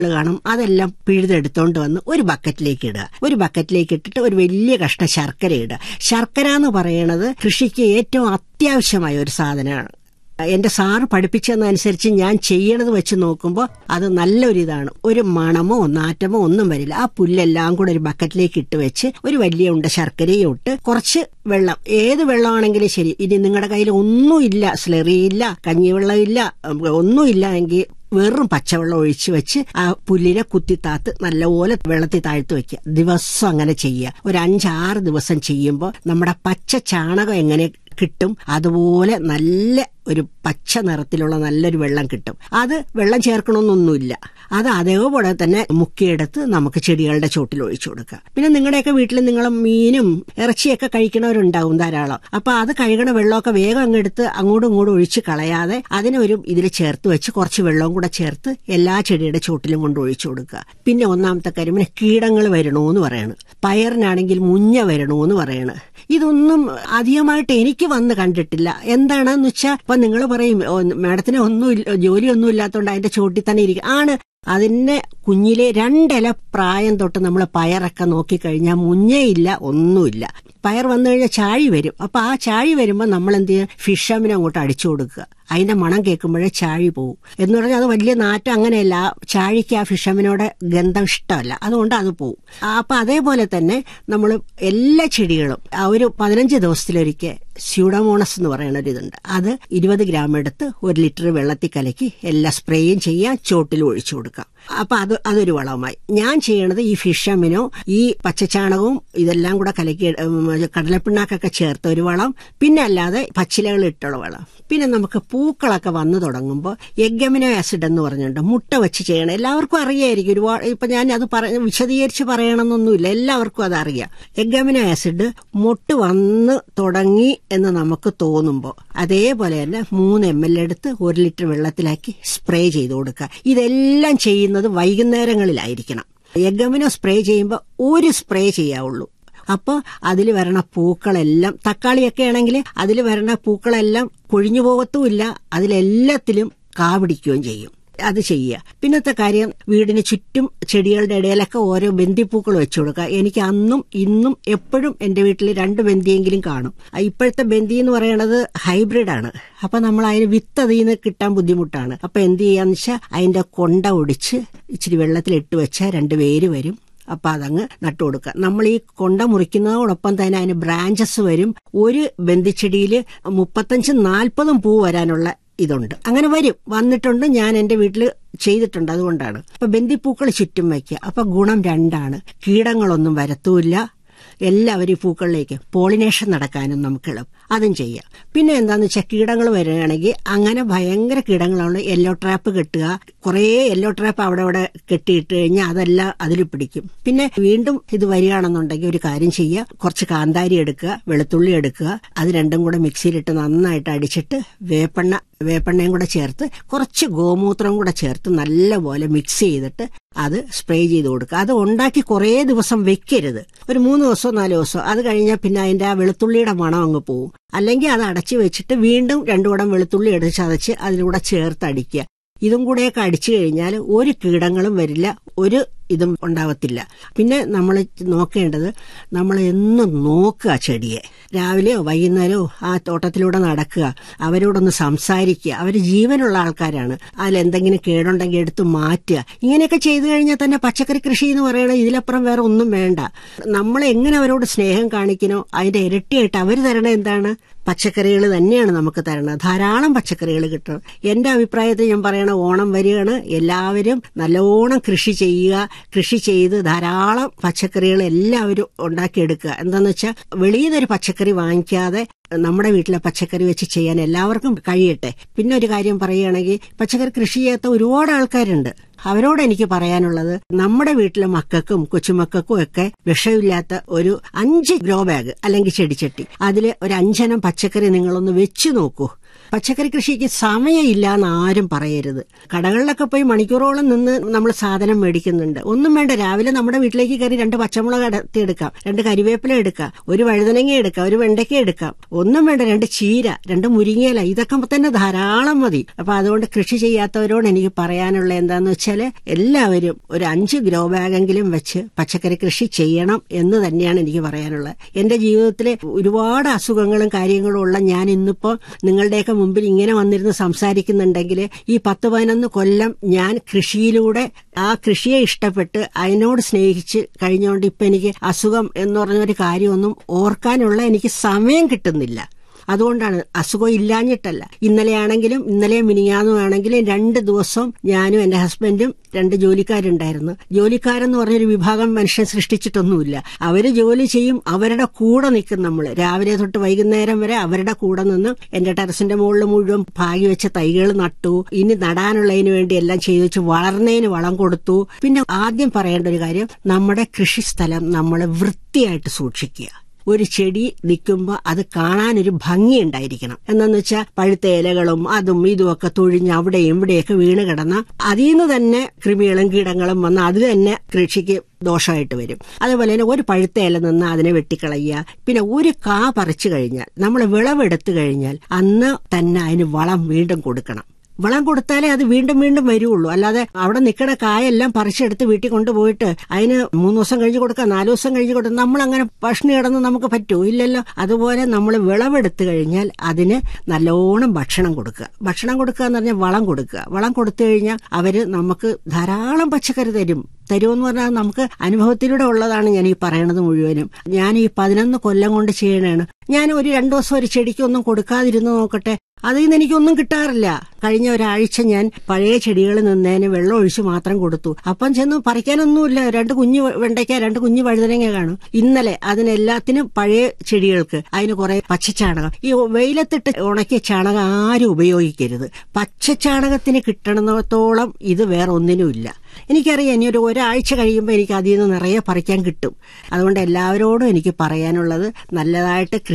കാണും, അതെല്ലാം പിഴുതെടുത്തോണ്ട് വന്ന് ഒരു ബക്കറ്റിലേക്ക് ഇടുക. ഒരു ബക്കറ്റിലേക്ക് ഇട്ടിട്ട് ഒരു വലിയ കഷ്ണം ശർക്കര ഇടുക. ശർക്കര എന്ന് പറയണത് കൃഷിക്ക് ഏറ്റവും അത്യാവശ്യമായ ഒരു സാധനമാണ്. എന്റെ സാറ് പഠിപ്പിച്ചതനുസരിച്ച് ഞാൻ ചെയ്യണത് വെച്ച് നോക്കുമ്പോൾ അത് നല്ലൊരിതാണ്. ഒരു മണമോ നാറ്റമോ ഒന്നും വരില്ല. ആ പുല്ലെല്ലാം കൂടെ ഒരു ബക്കറ്റിലേക്ക് ഇട്ട് വെച്ച് ഒരു വലിയ ഉണ്ട ശർക്കരയും ഇട്ട് കുറച്ച് വെള്ളം, ഏത് വെള്ളമാണെങ്കിലും ശരി. ഇനി നിങ്ങളുടെ കയ്യിൽ ഒന്നുമില്ല, സ്ലറിയില്ല, കഞ്ഞിവെള്ളമില്ല, ഒന്നുമില്ല എങ്കിൽ വെറും പച്ചവെള്ളം ഒഴിച്ചു വെച്ച് ആ പുല്ലിനെ കുത്തിത്താത്ത് നല്ലപോലെ വെള്ളത്തിൽ താഴ്ത്തി വെക്കുക. ദിവസം അങ്ങനെ ചെയ്യുക. ഒരു 5-6 ദിവസം ചെയ്യുമ്പോൾ നമ്മുടെ പച്ച ചാണകം എങ്ങനെ കിട്ടും അതുപോലെ നല്ല ഒരു പച്ച നിറത്തിലുള്ള നല്ലൊരു വെള്ളം കിട്ടും. അത് വെള്ളം ചേർക്കണമെന്നൊന്നുമില്ല. അത് അതേപോലെ തന്നെ മുക്കിയെടുത്ത് നമുക്ക് ചെടികളുടെ ചോട്ടിൽ ഒഴിച്ചു കൊടുക്കുക. പിന്നെ നിങ്ങളുടെയൊക്കെ വീട്ടിൽ നിങ്ങൾ മീനും ഇറച്ചിയൊക്കെ കഴിക്കണവരുണ്ടാവും ധാരാളം. അപ്പൊ അത് കഴുകണ വെള്ളമൊക്കെ വേഗം അങ്ങെടുത്ത് അങ്ങോട്ടും ഇങ്ങോട്ടും ഒഴിച്ച് കളയാതെ അതിനൊരു ഇതിൽ ചേർത്ത് വെച്ച് കുറച്ച് വെള്ളവും കൂടെ ചേർത്ത് എല്ലാ ചെടിയുടെ ചോട്ടിലും കൊണ്ട് ഒഴിച്ചു കൊടുക്കുക. പിന്നെ ഒന്നാമത്തെ കാര്യം, പിന്നെ കീടങ്ങൾ വരണോന്ന് പറയണ്, പയറിനാണെങ്കിൽ മുഞ്ഞ വരണോന്ന് പറയണ്. ഇതൊന്നും അധികമായിട്ട് എനിക്ക് വന്ന് കണ്ടിട്ടില്ല. എന്താണെന്ന് വെച്ചാൽ ഇപ്പൊ നിങ്ങൾ പറയും മാഡത്തിന് ജോലിയൊന്നും ഇല്ലാത്തതുകൊണ്ട് അതിന്റെ ചോട്ടിൽ തന്നെ ഇരിക്കും. ആണ്, അതിന്റെ കുഞ്ഞിലെ 2 ഇല പ്രായം തൊട്ട് നമ്മൾ പയറൊക്കെ നോക്കിക്കഴിഞ്ഞാൽ മുഞ്ഞയില്ല, ഒന്നുമില്ല. പയർ വന്നു കഴിഞ്ഞാൽ ചാഴി വരും. അപ്പൊ ആ ചാഴി വരുമ്പോൾ നമ്മൾ എന്ത് ചെയ്യുക, ഫിഷമിനെ അങ്ങോട്ട് അടിച്ചു കൊടുക്കുക. അതിന്റെ മണം കേൾക്കുമ്പോഴേ ചാഴി പോവും. എന്ന് പറഞ്ഞാൽ അത് വലിയ നാറ്റം അങ്ങനെയല്ല, ചാഴിക്ക് ആ ഫിഷമിനോട് ഗന്ധം ഇഷ്ടമല്ല, അതുകൊണ്ട് അത് പോവും. അപ്പൊ അതേപോലെ തന്നെ നമ്മൾ എല്ലാ ചെടികളും ഒരു 15 ദിവസത്തിലൊരിക്കൽ സ്യൂഡോമോണസ് എന്ന് പറയുന്ന ഒരു ഇതുണ്ട്. അത് 20 ഗ്രാം എടുത്ത് 1 ലിറ്റർ വെള്ളത്തിൽ കലക്കി എല്ലാ സ്പ്രേയും ചെയ്യാൻ ചോട്ടിൽ ഒഴിച്ചു കൊടുക്കാം. അപ്പൊ അതൊരു വളമായി. ഞാൻ ചെയ്യണത് ഈ ഫിഷമിനോ ഈ പച്ചച്ചാണകവും ഇതെല്ലാം കൂടെ കലക്കി കടലപ്പിണ്ണാക്കൊക്കെ ചേർത്ത ഒരു വളം, പിന്നെ അല്ലാതെ പച്ചിലകൾ ഇട്ടുള്ള വളം. പിന്നെ നമുക്ക് പൂക്കളൊക്കെ വന്നു തുടങ്ങുമ്പോൾ എഗ്ഗമിനോ ആസിഡ് എന്ന് പറഞ്ഞിട്ടുണ്ട്, മുട്ട വെച്ച് ചെയ്യണം. എല്ലാവർക്കും അറിയായിരിക്കും. ഒരുപാട് ഇപ്പൊ ഞാൻ അത് വിശദീകരിച്ച് പറയണമെന്നൊന്നുമില്ല, എല്ലാവർക്കും അതറിയാം. എഗ്ഗമിനോ ആസിഡ് മുട്ട് വന്ന് തുടങ്ങി എന്ന് നമുക്ക് തോന്നുമ്പോൾ അതേപോലെ തന്നെ 3 ml എടുത്ത് 1 ലിറ്റർ വെള്ളത്തിലാക്കി സ്പ്രേ ചെയ്ത് കൊടുക്കുക. ഇതെല്ലാം ചെയ്യുന്നത് വൈകുന്നേരങ്ങളിലായിരിക്കണം. എഗ്ഗമിനോ സ്പ്രേ ചെയ്യുമ്പോൾ ഒരു സ്പ്രേ ചെയ്യാവുള്ളൂ. അപ്പോൾ അതിൽ വരണ പൂക്കളെല്ലാം, തക്കാളിയൊക്കെ ആണെങ്കിൽ അതിൽ വരണ പൂക്കളെല്ലാം കൊഴിഞ്ഞു പോകത്തുമില്ല, അതിലെല്ലാത്തിലും കാപിടിക്കുകയും ചെയ്യും. അത് ചെയ്യുക. പിന്നത്തെ കാര്യം, വീടിന് ചുറ്റും ചെടികളുടെ ഇടയിലൊക്കെ ഓരോ ബന്ദിപ്പൂക്കൾ വെച്ചു കൊടുക്കുക. എനിക്ക് അന്നും ഇന്നും എപ്പോഴും എന്റെ വീട്ടിൽ 2 ബന്ദിയെങ്കിലും കാണും. ഇപ്പോഴത്തെ ബന്ദി എന്ന് പറയുന്നത് ഹൈബ്രിഡാണ്. അപ്പൊ നമ്മൾ അതിന് വിത്ത് അതിൽ നിന്ന് കിട്ടാൻ ബുദ്ധിമുട്ടാണ്. അപ്പൊ എന്ത് ചെയ്യാന്ന് വെച്ചാൽ അതിന്റെ കൊണ്ട ഒടിച്ച് ഇച്ചിരി വെള്ളത്തിലിട്ട് വെച്ചാൽ 2 വേര് വരും. അപ്പൊ അതങ്ങ് നട്ടു കൊടുക്കുക. നമ്മൾ ഈ കൊണ്ട മുറിക്കുന്നതോടൊപ്പം തന്നെ അതിന് ബ്രാഞ്ചസ് വരും. ഒരു ബന്ദിച്ചെടിയിൽ 35-40 പൂ വരാനുള്ള ഇതുണ്ട്. അങ്ങനെ വന്നിട്ടുണ്ട്. ഞാൻ എന്റെ വീട്ടിൽ ചെയ്തിട്ടുണ്ട്. അതുകൊണ്ടാണ്. അപ്പൊ ബന്ദിപ്പൂക്കൾ ചുറ്റും വയ്ക്കുക. അപ്പൊ ഗുണം 2ആണ്. കീടങ്ങളൊന്നും വരത്തുമില്ല. എല്ലാവരും പൂക്കളിലേക്ക് പോളിനേഷൻ നടക്കാനും നമുക്ക് എളുപ്പം. അതും ചെയ്യാം. പിന്നെ എന്താന്ന് വെച്ചാൽ കീടങ്ങൾ വരികയാണെങ്കിൽ അങ്ങനെ ഭയങ്കര കീടങ്ങളാണ്. യെല്ലോ ട്രാപ്പ് കെട്ടുക. കുറേ യെല്ലോ ട്രാപ്പ് അവിടെ കെട്ടിയിട്ട് കഴിഞ്ഞാൽ അതെല്ലാം അതിൽ പിടിക്കും. പിന്നെ വീണ്ടും ഇത് വരികയാണെന്നുണ്ടെങ്കിൽ ഒരു കാര്യം ചെയ്യുക, കുറച്ച് കാന്താരി എടുക്കുക, വെളുത്തുള്ളി എടുക്കുക, അത് രണ്ടും കൂടെ മിക്സിയിലിട്ട് നന്നായിട്ട് അടിച്ചിട്ട് വേപ്പെണ്ണയും കൂടെ ചേർത്ത് കുറച്ച് ഗോമൂത്രം കൂടെ ചേർത്ത് നല്ലപോലെ മിക്സ് ചെയ്തിട്ട് അത് സ്പ്രേ ചെയ്ത് കൊടുക്കുക. അത് ഉണ്ടാക്കി കുറേ ദിവസം വെക്കരുത്. ഒരു 3 ദിവസമോ 4 ദിവസമോ. അത് കഴിഞ്ഞാൽ പിന്നെ അതിന്റെ ആ വെളുത്തുള്ളിയുടെ മണം അങ്ങ് പോവും. അല്ലെങ്കിൽ അത് അടച്ചു വെച്ചിട്ട് വീണ്ടും 2 കുടം വെളുത്തുള്ളി എടുത്ത് ചതച്ച് അതിലൂടെ ചേർത്ത് അടിക്കുക. ഇതും കൂടെയൊക്കെ അടിച്ചു കഴിഞ്ഞാൽ ഒരു കീടങ്ങളും വരില്ല, ഒരു ഇതും ഉണ്ടാവത്തില്ല. പിന്നെ നമ്മൾ നോക്കേണ്ടത്, നമ്മൾ എന്നും നോക്കുക ചെടിയെ. രാവിലെയോ വൈകുന്നേരമോ ആ തോട്ടത്തിലൂടെ നടക്കുക, അവരോടൊന്ന് സംസാരിക്കുക. അവർ ജീവനുള്ള ആൾക്കാരാണ്. അതിലെന്തെങ്കിലും കേടുണ്ടെങ്കിൽ എടുത്ത് മാറ്റുക. ഇങ്ങനെയൊക്കെ ചെയ്തു കഴിഞ്ഞാൽ തന്നെ പച്ചക്കറി കൃഷി എന്ന് പറയുന്നത് ഇതിലപ്പുറം വേറെ ഒന്നും വേണ്ട. നമ്മൾ എങ്ങനെ അവരോട് സ്നേഹം കാണിക്കണോ അതിന്റെ ഇരട്ടിയായിട്ട് അവർ തരണത് എന്താണ്? പച്ചക്കറികൾ തന്നെയാണ് നമുക്ക് തരണത്. ധാരാളം പച്ചക്കറികൾ കിട്ടണം. എന്റെ അഭിപ്രായത്തിൽ ഞാൻ പറയണ, ഓണം വരികയാണ്, എല്ലാവരും നല്ലോണം കൃഷി ചെയ്യുക. കൃഷി ചെയ്ത് ധാരാളം പച്ചക്കറികൾ എല്ലാവരും ഉണ്ടാക്കിയെടുക്കുക. എന്താന്ന് വെച്ചാൽ വെളിയിൽ നിന്നൊരു പച്ചക്കറി വാങ്ങിക്കാതെ നമ്മുടെ വീട്ടിലെ പച്ചക്കറി വെച്ച് ചെയ്യാൻ എല്ലാവർക്കും കഴിയട്ടെ. പിന്നെ ഒരു കാര്യം പറയുകയാണെങ്കിൽ, പച്ചക്കറി കൃഷി ചെയ്യാത്ത ഒരുപാട് ആൾക്കാരുണ്ട്. അവരോട് എനിക്ക് പറയാനുള്ളത്, നമ്മുടെ വീട്ടിലെ മക്കൾക്കും കൊച്ചുമക്കൾക്കും ഒക്കെ വിഷമില്ലാത്ത ഒരു 5 ഗ്രോ ബാഗ് അല്ലെങ്കിൽ ചെടിച്ചട്ടി, അതിൽ ഒരു 5 ഇനം പച്ചക്കറി നിങ്ങളൊന്ന് വെച്ച് നോക്കൂ. പച്ചക്കറി കൃഷിക്ക് സമയമില്ല എന്ന് ആരും പറയരുത്. കടകളിലൊക്കെ പോയി മണിക്കൂറോളം നിന്ന് നമ്മൾ സാധനം മേടിക്കുന്നുണ്ട്. ഒന്നും വേണ്ട, രാവിലെ നമ്മുടെ വീട്ടിലേക്ക് കയറി 2 പച്ചമുളക് എടുക്കാം, 2 കരിവേപ്പില എടുക്കാം, ഒരു വഴുതനങ്ങ എടുക്കാം, ഒരു വെണ്ടയ്ക്ക എടുക്കാം, ഒന്നും വേണ്ട, 2 ചീര, 2 മുരിങ്ങയില, ഇതൊക്കെ തന്നെ ധാരാളം മതി. അപ്പൊ അതുകൊണ്ട് കൃഷി ചെയ്യാത്തവരോട് എനിക്ക് പറയാനുള്ള എന്താന്ന് വെച്ചാല് എല്ലാവരും ഒരു 5 ഗ്രോ ബാഗെങ്കിലും വെച്ച് പച്ചക്കറി കൃഷി ചെയ്യണം എന്ന് തന്നെയാണ് എനിക്ക് പറയാനുള്ളത്. എന്റെ ജീവിതത്തിലെ ഒരുപാട് അസുഖങ്ങളും കാര്യങ്ങളും ഉള്ള ഞാൻ ഇന്നിപ്പോ നിങ്ങളുടെയൊക്കെ മുമ്പിൽ ഇങ്ങനെ വന്നിരുന്ന് സംസാരിക്കുന്നുണ്ടെങ്കിൽ ഈ 10-11 കൊല്ലം ഞാൻ കൃഷിയിലൂടെ ആ കൃഷിയെ ഇഷ്ടപ്പെട്ട് അതിനോട് സ്നേഹിച്ച് കഴിഞ്ഞുകൊണ്ട് ഇപ്പൊ എനിക്ക് അസുഖം എന്ന് പറഞ്ഞൊരു കാര്യമൊന്നും ഓർക്കാനുള്ള എനിക്ക് സമയം കിട്ടുന്നില്ല. അതുകൊണ്ടാണ്, അസുഖം ഇല്ലാഞ്ഞിട്ടല്ല. ഇന്നലെ മിനിഞ്ഞാന്നുമാണെങ്കിലും 2 ദിവസം ഞാനും എന്റെ ഹസ്ബൻഡും 2 ജോലിക്കാരുണ്ടായിരുന്നു. ജോലിക്കാരെന്ന് പറഞ്ഞൊരു വിഭാഗം മനുഷ്യൻ സൃഷ്ടിച്ചിട്ടൊന്നുമില്ല. അവര് ജോലി ചെയ്യും, അവരുടെ കൂടെ നിൽക്കും. നമ്മൾ രാവിലെ തൊട്ട് വൈകുന്നേരം വരെ അവരുടെ കൂടെ നിന്ന് എന്റെ ടെറസിന്റെ മുകളിൽ മുഴുവൻ ഭാഗി വെച്ച തൈകൾ നട്ടു. ഇനി നടാനുള്ളതിന് വേണ്ടി എല്ലാം ചെയ്തു വെച്ച് വളർന്നതിന് വളം കൊടുത്തു. പിന്നെ ആദ്യം പറയേണ്ട ഒരു കാര്യം, നമ്മുടെ കൃഷിസ്ഥലം നമ്മൾ വൃത്തിയായിട്ട് സൂക്ഷിക്കുക. ഒരു ചെടി നിൽക്കുമ്പോൾ അത് കാണാനൊരു ഭംഗി ഉണ്ടായിരിക്കണം. എന്നു വെച്ചാൽ പഴുത്ത ഇലകളും അതും ഇതുമൊക്കെ തൊഴിഞ്ഞ് അവിടെയും ഇവിടെയൊക്കെ വീണ് കിടന്ന അതിൽ നിന്ന് തന്നെ കൃമികളും കീടങ്ങളും വന്ന് അത് തന്നെ കൃഷിക്ക് ദോഷമായിട്ട് വരും. അതുപോലെ തന്നെ ഒരു പഴുത്ത ഇല നിന്ന് അതിനെ വെട്ടിക്കളയുക. പിന്നെ ഒരു കാ പറിച്ചു കഴിഞ്ഞാൽ, നമ്മൾ വിളവെടുത്തു കഴിഞ്ഞാൽ അന്ന് തന്നെ അതിന് വളം വീണ്ടും കൊടുക്കണം. വളം കൊടുത്താലേ അത് വീണ്ടും വീണ്ടും വരുള്ളൂ. അല്ലാതെ അവിടെ നിൽക്കുന്ന കായെല്ലാം പറിച്ചെടുത്ത് വീട്ടിൽ കൊണ്ടുപോയിട്ട് അതിന് 3 ദിവസം കഴിഞ്ഞ് കൊടുക്കുക, 4 ദിവസം കഴിഞ്ഞ് കൊടുക്കുക, നമ്മളങ്ങനെ ഭക്ഷണം കിടന്ന് നമുക്ക് പറ്റുമോ? ഇല്ലല്ലോ. അതുപോലെ നമ്മൾ വിളവെടുത്തു കഴിഞ്ഞാൽ അതിന് നല്ലോണം ഭക്ഷണം കൊടുക്കുക. ഭക്ഷണം കൊടുക്കുക എന്ന് പറഞ്ഞാൽ വളം കൊടുക്കുക. വളം കൊടുത്തു കഴിഞ്ഞാൽ അവര് നമുക്ക് ധാരാളം പച്ചക്കറി തരുമെന്ന് പറഞ്ഞാൽ നമുക്ക് അനുഭവത്തിലൂടെ ഉള്ളതാണ് ഞാൻ ഈ പറയണത് മുഴുവനും. ഞാൻ ഈ 11 കൊല്ലം കൊണ്ട് ചെയ്യണതാണ്. ഞാൻ ഒരു 2 ദിവസം ഒരു ചെടിക്കൊന്നും കൊടുക്കാതിരുന്ന് നോക്കട്ടെ, അതിൽ നിന്ന് എനിക്കൊന്നും കിട്ടാറില്ല. കഴിഞ്ഞ ഒരാഴ്ച ഞാൻ പഴയ ചെടികൾ നിന്നതിന് വെള്ളം ഒഴിച്ച് മാത്രം കൊടുത്തു. അപ്പം ചെന്ന് പറിക്കാനൊന്നുമില്ല. 2 കുഞ്ഞു വെണ്ടയ്ക്ക, 2 കുഞ്ഞു വഴുതനങ്ങ കാണും. ഇന്നലെ അതിനെല്ലാത്തിനും പഴയ ചെടികൾക്ക് അതിന് കുറെ പച്ചച്ചാണകം, ഈ വെയിലത്തിട്ട് ഉണക്കിയ ചാണകം ആരും ഉപയോഗിക്കരുത്. പച്ചച്ചാണകത്തിന് കിട്ടണത്തോളം ഇത് വേറെ ഒന്നിനുമില്ല. എനിക്കറിയാം, ഇനി ഒരാഴ്ച കഴിയുമ്പോൾ എനിക്ക് അതിൽ നിന്ന് നിറയെ പറിക്കാൻ കിട്ടും. അതുകൊണ്ട് എല്ലാവരോടും എനിക്ക് പറയാനുള്ളത്, നല്ലതായിട്ട്